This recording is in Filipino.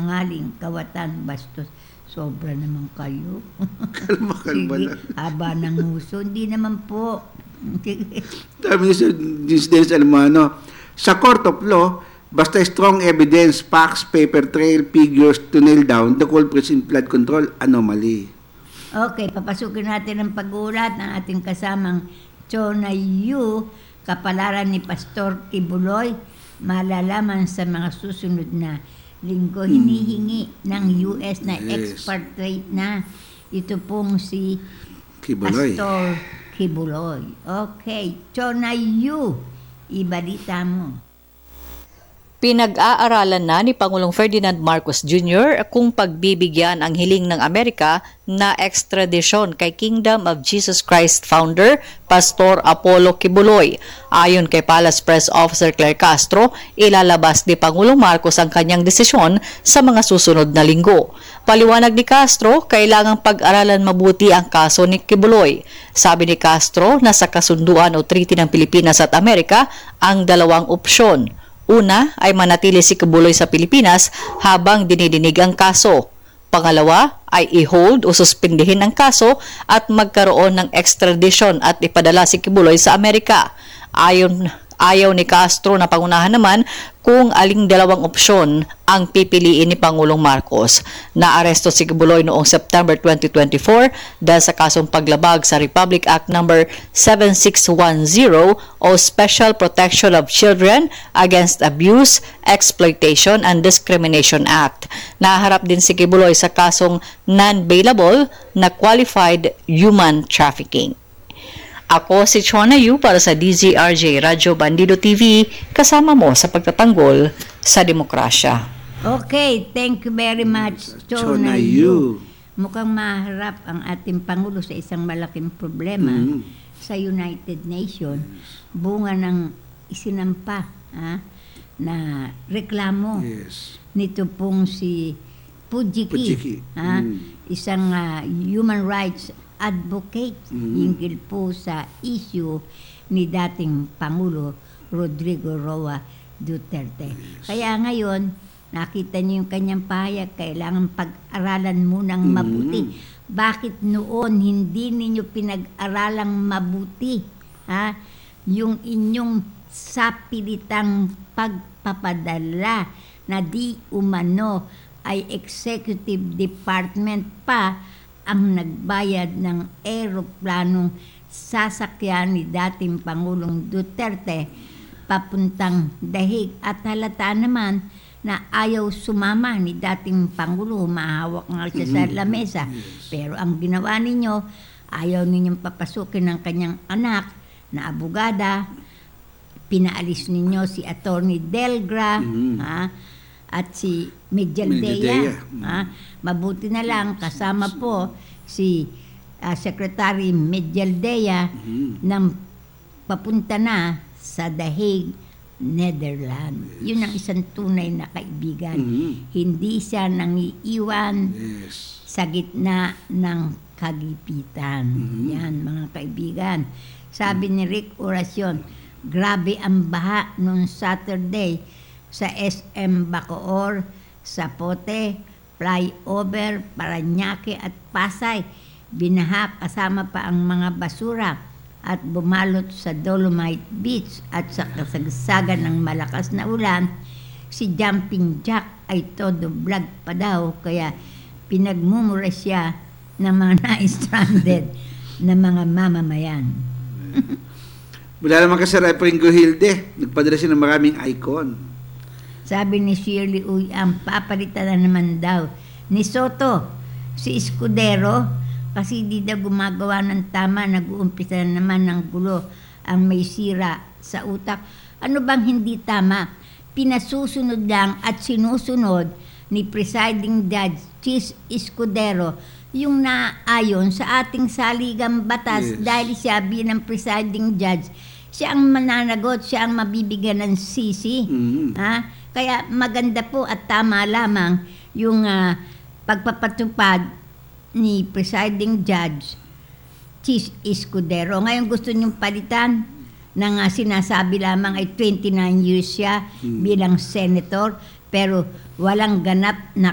sinungaling, kawatan, bastos. Sobra naman kayo. Kalma Sige, lang. haba ng huso. Hindi naman po. Sabi ni Sir Dennis Almano, sa Court of Law, basta strong evidence, facts, paper trail, figures to nail down the culprits in flood control anomaly. Okay, papasukin natin ang pag-uulat ng ating kasamang Chona Yu, kapalaran ni Pastor Kibuloy, malalaman sa mga susunod na linggo. Hinihingi ng US na Yes. expatriate na ito pong si Kibuloy. Pastor Kibuloy. Okay, Chona Yu, ibalita mo. Pinag-aaralan na ni Pangulong Ferdinand Marcos Jr. kung pagbibigyan ang hiling ng Amerika na extradition kay Kingdom of Jesus Christ founder, Pastor Apollo Kibuloy. Ayon kay Palace Press Officer Claire Castro, ilalabas ni Pangulong Marcos ang kanyang desisyon sa mga susunod na linggo. Paliwanag ni Castro, kailangang pag-aralan mabuti ang kaso ni Kibuloy. Sabi ni Castro na sa kasunduan o treaty ng Pilipinas at Amerika ang dalawang opsyon. Una ay manatili si Kibuloy sa Pilipinas habang dinidinig ang kaso. Pangalawa ay i-hold o suspindihin ang kaso at magkaroon ng extradition at ipadala si Kibuloy sa Amerika. Ayaw ni Castro na pangunahan naman kung aling dalawang opsyon ang pipiliin ni Pangulong Marcos. Naaresto si Kibuloy noong September 2024 dahil sa kasong paglabag sa Republic Act No. 7610 o Special Protection of Children Against Abuse, Exploitation and Discrimination Act. Naharap din si Kibuloy sa kasong non-bailable na qualified human trafficking. Ako si Chona Yu para sa DZRJ Radyo Bandido TV, kasama mo sa pagtatanggol sa demokrasya. Okay, thank you very much, Chona Yu. Mukhang maharap ang ating Pangulo sa isang malaking problema sa United Nations. Bunga ng isinampa na reklamo nito pong si Pujiki. Isang human rights advocate hinggil po sa issue ni dating Pangulo Rodrigo Roa Duterte. Kaya ngayon, nakita niyo yung kanyang pahayag, kailangan pag-aralan munang mabuti. Bakit noon hindi ninyo pinag-aralang mabuti yung inyong sapilitang pagpapadala na di umano ay executive department pa ang nagbayad ng eroplanong sasakyan ni dating Pangulong Duterte papuntang Dahig, at halata naman na ayaw sumama ni dating Pangulo, humahawak nga siya sa lamesa. Pero ang ginawa ninyo, ayaw ninyong papasukin ng kanyang anak na abogada, pinaalis ninyo si Attorney Delgra, at si Medialdea. Mabuti na lang kasama po si Secretary Medialdea nang papunta na sa Dahig, Netherlands. Yun ang isang tunay na kaibigan. Hindi siya nangiiwan sa gitna ng kagipitan. Yan, mga kaibigan. Sabi ni Rick Oracion, grabe ang baha noong Saturday sa SM Bacoor, Zapote, Flyover, Parañaque at Pasay. Binaha kasama pa ang mga basura at bumalot sa Dolomite Beach, at sa kasagsagan ng malakas na ulan, si Jumping Jack ay todo vlog pa daw, kaya pinagmumura siya ng mga na-stranded na mga mamamayan. Wala naman kasi Pringo Hilde, nagpadala siya ng maraming icon. Sabi ni Shirley Uy, ang papalitan na naman daw ni Soto, si Escudero, kasi di daw gumagawa ng tama, nag-uumpisa na naman ng gulo ang may sira sa utak. Ano bang hindi tama? Pinasusunod lang at sinusunod ni Presiding Judge Chis Escudero yung naayon sa ating saligang batas. Dahil siya bilang Presiding Judge, siya ang mananagot, siya ang mabibigyan ng sisi. Kaya maganda po at tama lamang yung pagpapatupad ni Presiding Judge Chis Escudero. Ngayon gusto niyong palitan ng sinasabi lamang ay 29 years siya bilang senator, pero walang ganap na